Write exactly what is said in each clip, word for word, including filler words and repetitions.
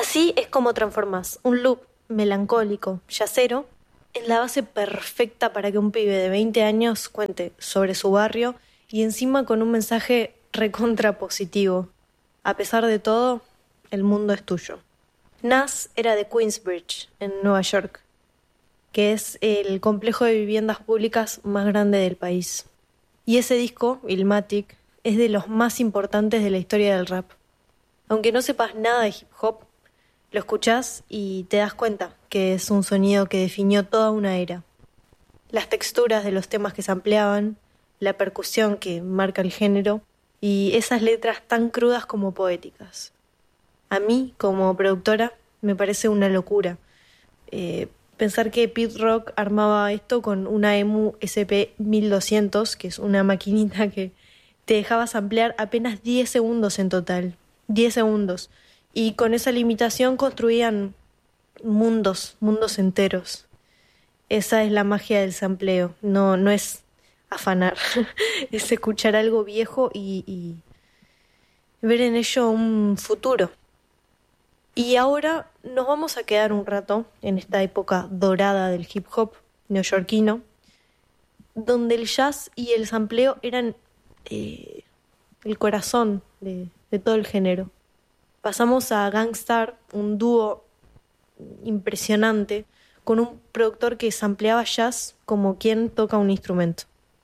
Así es como transformas un loop melancólico, yacero, en la base perfecta para que un pibe de veinte años cuente sobre su barrio y encima con un mensaje recontra positivo. A pesar de todo, el mundo es tuyo. Nas era de Queensbridge, en Nueva York, que es el complejo de viviendas públicas más grande del país. Y ese disco, Illmatic, es de los más importantes de la historia del rap. Aunque no sepas nada de hip hop, lo escuchás y te das cuenta que es un sonido que definió toda una era. Las texturas de los temas que se ampliaban, la percusión que marca el género y esas letras tan crudas como poéticas. A mí, como productora, me parece una locura. Eh, pensar que Pete Rock armaba esto con una EMU S P mil doscientos, que es una maquinita que te dejaba samplear apenas diez segundos en total. diez segundos. Y con esa limitación construían mundos, mundos enteros. Esa es la magia del sampleo. No, no es afanar, es escuchar algo viejo y, y ver en ello un futuro. Y ahora nos vamos a quedar un rato en esta época dorada del hip hop neoyorquino, donde el jazz y el sampleo eran eh, el corazón de, de todo el género. Pasamos a Gang Starr, un dúo impresionante, con un productor que sampleaba jazz como quien toca un instrumento.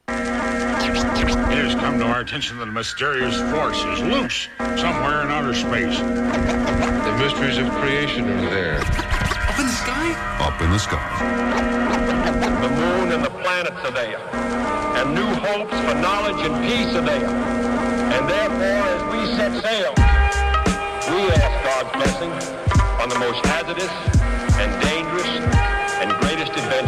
It has come to our attention that a mysterious force is loose somewhere in outer space. The mysteries of creation are there. Up in the sky? Up in the sky. The moon and the planets are there, and new hopes for knowledge and peace are there. And therefore, as we set sail, we ask God's blessing on the most hazardous and dangerous